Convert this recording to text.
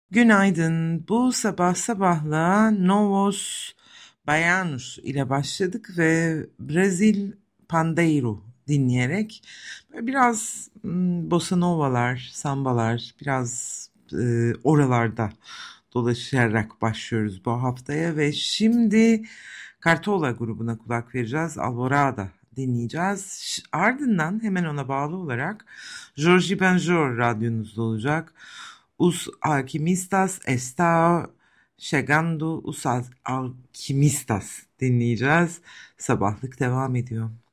Günaydın. Bu sabah sabahla Novos Baianos ile başladık ve Brezil Pandeiro dinleyerek biraz bossa novalar, sambalar, biraz oralarda dolaşarak başlıyoruz bu haftaya ve şimdi Cartola grubuna kulak vereceğiz. Alvorada dinleyeceğiz. Ardından hemen ona bağlı olarak Jorge Benjor radyonuzda olacak. Os Alquimistas está chegando. Os Alquimistas dinleyeceğiz. Sabahlık devam ediyor.